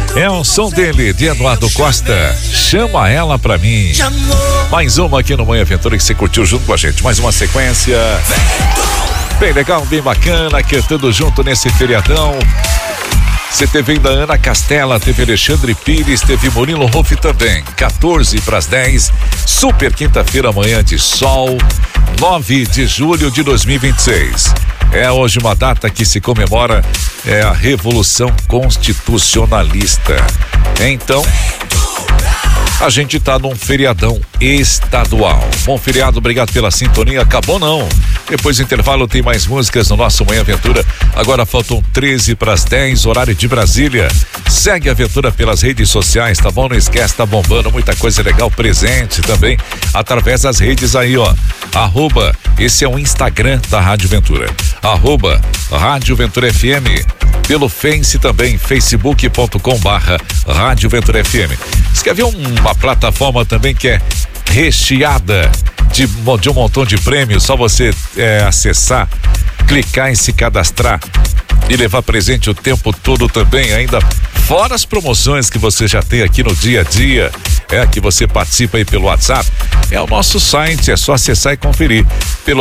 É o som dele, de Eduardo Costa. Chama ela pra mim. Mais uma aqui no Manhã Aventura que você curtiu junto com a gente. Mais uma sequência. Bem legal, bem bacana, cantando junto nesse feriadão. Você teve ainda Ana Castela, teve Alexandre Pires, teve Murilo Ruff também. 14:10, super quinta-feira, manhã de sol, 9 de julho de 2026. É hoje uma data que se comemora a Revolução Constitucionalista. Então, a gente tá num feriadão estadual. Bom feriado, obrigado pela sintonia. Acabou não. Depois do intervalo tem mais músicas no nosso Manhã Aventura. Agora faltam 13:10, horário de Brasília. Segue a Aventura pelas redes sociais, tá bom? Não esquece, tá bombando muita coisa legal presente também através das redes aí, ó. Esse é o Instagram da Rádio Ventura. Rádio Ventura FM. Pelo Face também, facebook.com/Rádio Ventura FM. Você quer ver uma plataforma também que é recheada de um montão de prêmios? Só você acessar, clicar em se cadastrar e levar presente o tempo todo também, ainda fora as promoções que você já tem aqui no dia a dia, que você participa aí pelo WhatsApp. É o nosso site, é só acessar e conferir pelo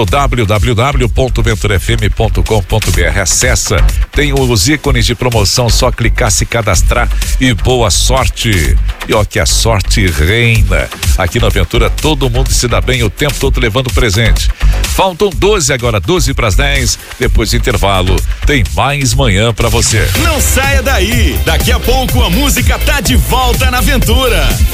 www.venturafm.com.br. Acessa, tem os ícones de promoção, só clicar, se cadastrar e boa sorte. E ó, que a sorte reina aqui na Aventura, todo mundo se dá bem o tempo todo levando presente. Faltam 12:10, depois do intervalo tem mais manhã pra você. Não saia daí, daqui a pouco a música tá de volta na Aventura.